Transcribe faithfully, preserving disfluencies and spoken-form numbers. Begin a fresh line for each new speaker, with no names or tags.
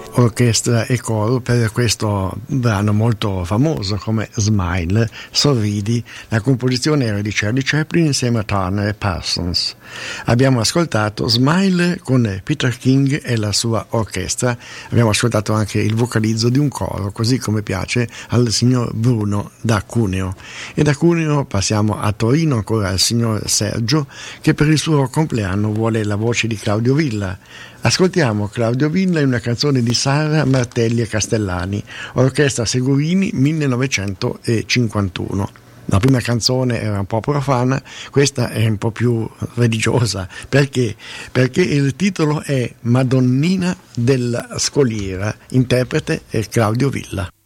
orchestra e coro per questo brano molto famoso come Smile, Sorridi. La composizione era di Charlie Chaplin insieme a Turner e Parsons. Abbiamo ascoltato Smile con Peter King e la sua orchestra, abbiamo ascoltato anche il vocalizzo di un coro, così come piace al signor Bruno da Cuneo. E da Cuneo passiamo a Torino ancora al signor Sergio, che per il suo compleanno vuole la voce di Claudio Villa. Ascoltiamo Claudio Villa in una canzone di Sara Martelli e Castellani, Orchestra Segurini millenovecentocinquantuno. La prima canzone era un po' profana, questa è un po' più religiosa. Perché? Perché il titolo è Madonnina della Scoliera, interprete è Claudio Villa.